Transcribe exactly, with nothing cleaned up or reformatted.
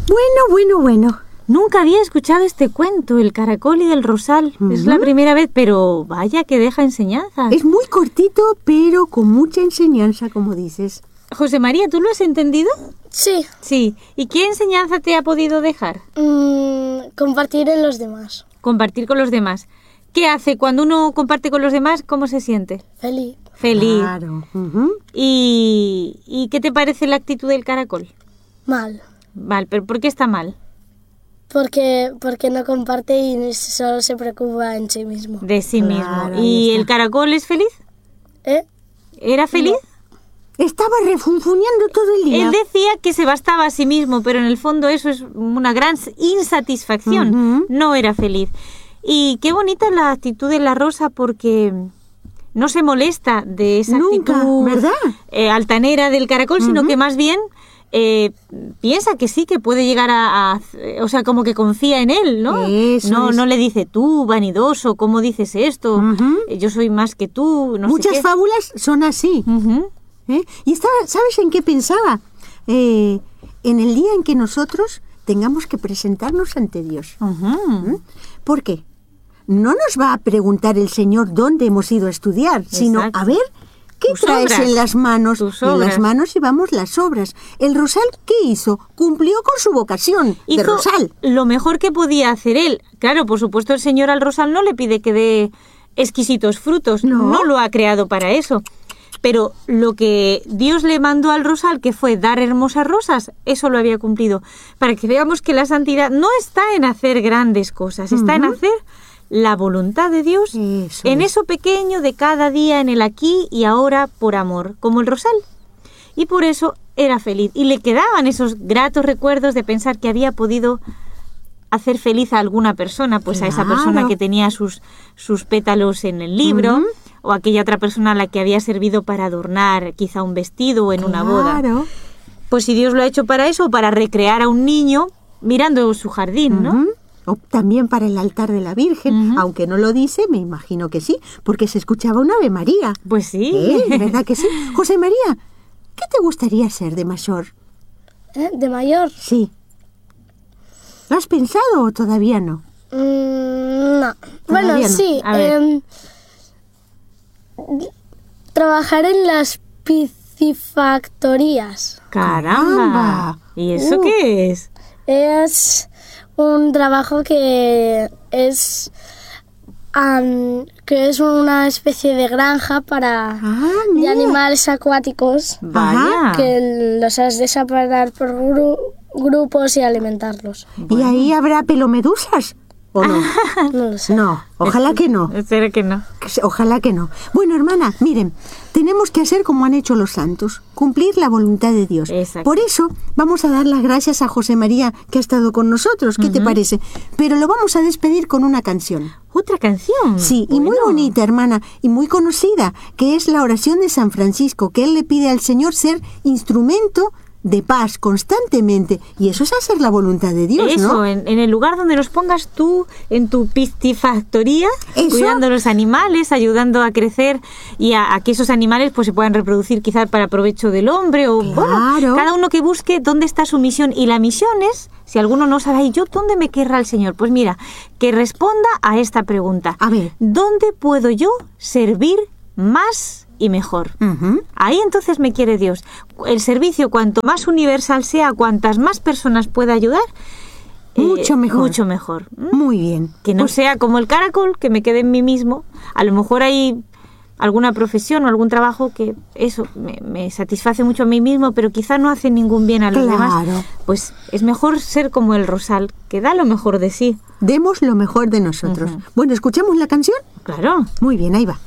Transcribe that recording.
Bueno, bueno, bueno. Nunca había escuchado este cuento, El caracol y el rosal. Uh-huh. Es la primera vez, pero vaya que deja enseñanzas. Es muy cortito, pero con mucha enseñanza, como dices. José María, ¿tú lo has entendido? Sí. Sí. ¿Y qué enseñanza te ha podido dejar? Mm, compartir en los demás. Compartir con los demás. ¿Qué hace cuando uno comparte con los demás? ¿Cómo se siente? Feliz. Feliz. Claro. Uh-huh. ¿Y, ¿Y qué te parece la actitud del caracol? Mal. Mal, ¿pero por qué está mal? Porque, porque no comparte y solo se preocupa en sí mismo. De sí Claro, mismo. ¿Y el caracol es feliz? ¿Eh? ¿Era feliz? No. Estaba refunfuñando todo el día. Él decía que se bastaba a sí mismo, pero en el fondo eso es una gran insatisfacción. Uh-huh. No era feliz. Y qué bonita la actitud de la Rosa, porque no se molesta de esa Nunca, actitud ¿verdad? Eh, altanera del caracol, uh-huh. sino que más bien eh, piensa que sí, que puede llegar a, a... O sea, como que confía en él, ¿no? Eso no, es. no le dice, tú, vanidoso, ¿cómo dices esto? Uh-huh. Yo soy más que tú, no Muchas sé qué. fábulas son así. Uh-huh. ¿Eh? Y estaba, ¿sabes en qué pensaba? Eh, en el día en que nosotros tengamos que presentarnos ante Dios. Uh-huh. ¿Eh? ¿Por qué? No nos va a preguntar el Señor dónde hemos ido a estudiar, Exacto. sino a ver qué Tus traes obras. en las manos. Tus En obras. las manos llevamos las obras. El rosal, ¿qué hizo? Cumplió con su vocación Hizo de rosal. lo mejor que podía hacer él. Claro, por supuesto, el Señor al rosal no le pide que dé exquisitos frutos. No. No lo ha creado para eso. Pero lo que Dios le mandó al rosal, que fue dar hermosas rosas, eso lo había cumplido. Para que veamos que la santidad no está en hacer grandes cosas, está uh-huh. en hacer la voluntad de Dios eso en es. eso pequeño de cada día, en el aquí y ahora por amor, como el rosal. Y por eso era feliz. Y le quedaban esos gratos recuerdos de pensar que había podido hacer feliz a alguna persona, pues claro. a esa persona que tenía sus, sus pétalos en el libro, uh-huh. o aquella otra persona a la que había servido para adornar quizá un vestido o en claro. una boda. Pues si Dios lo ha hecho para eso, para recrear a un niño mirando su jardín, ¿no? Uh-huh. O también para el altar de la Virgen, uh-huh. aunque no lo dice, me imagino que sí, porque se escuchaba un Ave María. Pues sí. ¿Eh? ¿Verdad que sí? José María, ¿qué te gustaría ser de mayor? ¿Eh? ¿De mayor? Sí. ¿Lo has pensado o todavía no? Mm, no. Todavía Bueno, no. sí. Eh, trabajar en las piscifactorías. ¡Caramba! ¿Y eso Uh. qué es? Es un trabajo que es um, que es una especie de granja para Ah, de mira. animales acuáticos Vaya. que los has de separar por gru- grupos y alimentarlos. ¿Y ahí habrá pelomedusas? ¿O no? No lo sé. No, ojalá que no. Espero que no. Ojalá que no. Bueno, hermana, miren, tenemos que hacer como han hecho los santos, cumplir la voluntad de Dios. Exacto. Por eso vamos a dar las gracias a José María, que ha estado con nosotros. ¿Qué uh-huh. te parece? Pero lo vamos a despedir con una canción. ¿Otra canción? Sí, bueno. y muy bonita, hermana, y muy conocida, que es la oración de San Francisco, que él le pide al Señor ser instrumento de paz constantemente, y eso es hacer la voluntad de Dios, eso, ¿no? en, en el lugar donde nos pongas tú, en tu piscifactoría, ¿Eso? cuidando a los animales, ayudando a crecer y a, a que esos animales pues se puedan reproducir quizás para provecho del hombre, o Claro. bueno, cada uno que busque dónde está su misión. Y la misión es, si alguno no sabe, ¿y yo dónde me querrá el Señor? Pues mira, que responda a esta pregunta. A ver. ¿Dónde puedo yo servir más y mejor? Uh-huh. Ahí entonces me quiere Dios. El servicio, cuanto más universal sea, cuantas más personas pueda ayudar, mucho eh, mejor. Mucho mejor. ¿Mm? Muy bien. Que no Pues, sea como el caracol, que me quede en mí mismo. A lo mejor hay alguna profesión o algún trabajo que eso me, me satisface mucho a mí mismo, pero quizá no hace ningún bien a los Claro. demás. Pues es mejor ser como el rosal, que da lo mejor de sí. demos lo mejor de nosotros. Uh-huh. Bueno, ¿escuchamos la canción? Claro. Muy bien, ahí va.